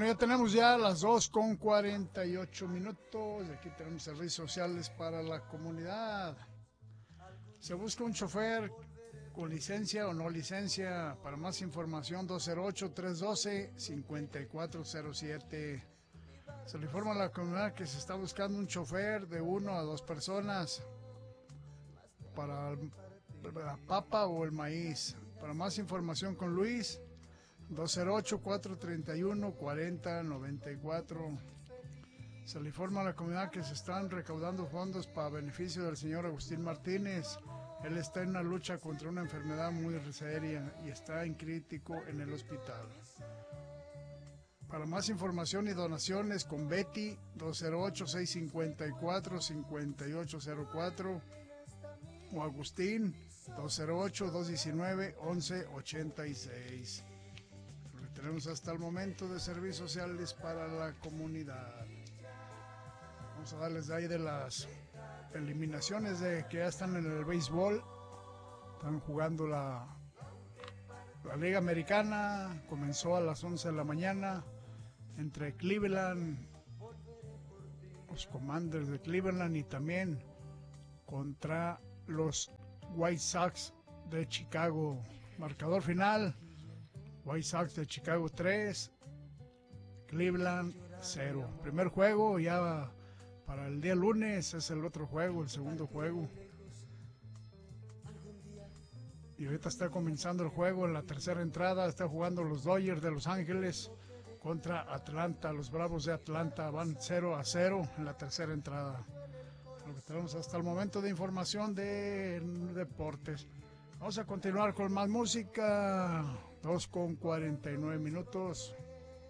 Bueno, ya tenemos ya las 2:48. Aquí tenemos servicios sociales para la comunidad. Se busca un chofer con licencia o no licencia. Para más información, 208-312-5407. Se le informa a la comunidad que se está buscando un chofer de 1 a 2 personas para la papa o el maíz. Para más información con Luis, 208-431-4094. Se le informa a la comunidad que se están recaudando fondos para beneficio del señor Agustín Martínez. Él está en una lucha contra una enfermedad muy seria y está en crítico en el hospital. Para más información y donaciones con Betty, 208-654-5804 o Agustín, 208-219-1186. Lo que tenemos hasta el momento de servicios sociales para la comunidad. Vamos a darles de ahí de las eliminaciones de que ya están en el béisbol. Están jugando la Liga Americana. Comenzó a las 11 de la mañana entre Cleveland, los Commanders de Cleveland, y también contra los White Sox de Chicago. Marcador final: White Sox de Chicago 3, Cleveland 0. Primer juego ya para el día lunes es el otro juego, el segundo juego. Y ahorita está comenzando el juego en la tercera entrada. Está jugando los Dodgers de Los Ángeles contra Atlanta. Los Bravos de Atlanta van 0-0 en la tercera entrada. Lo que tenemos hasta el momento de información de deportes. Vamos a continuar con más música. 2:49.